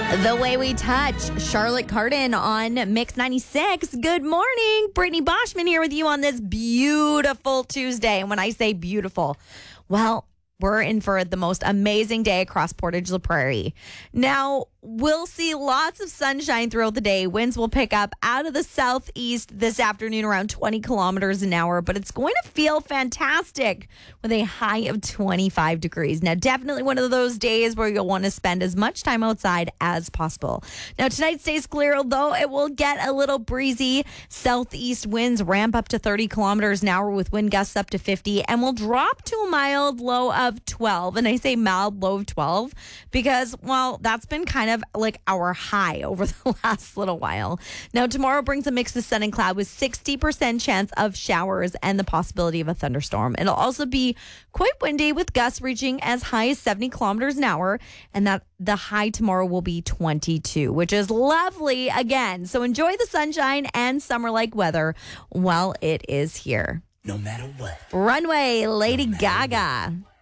The Way We Touch, Charlotte Cardin on Mix 96. Good morning. Brittany Boschman here with you on this beautiful Tuesday. And when I say beautiful, well, we're in for the most amazing day across Portage La Prairie. Now, we'll see lots of sunshine throughout the day. Winds will pick up out of the southeast this afternoon around 20 kilometers an hour, but it's going to feel fantastic with a high of 25 degrees. Now, definitely one of those days where you'll want to spend as much time outside as possible. Now, tonight stays clear, although it will get a little breezy. Southeast winds ramp up to 30 kilometers an hour with wind gusts up to 50 and will drop to a mild low of 12. And I say mild low of 12 because, well, that's been kind of like our high over the last little while. Now, tomorrow brings a mix of sun and cloud with 60% chance of showers and the possibility of a thunderstorm. It'll also be quite windy with gusts reaching as high as 70 kilometers an hour, and that the high tomorrow will be 22, which is lovely again. So enjoy the sunshine and summer-like weather while it is here. No matter what. Runway, Lady Gaga.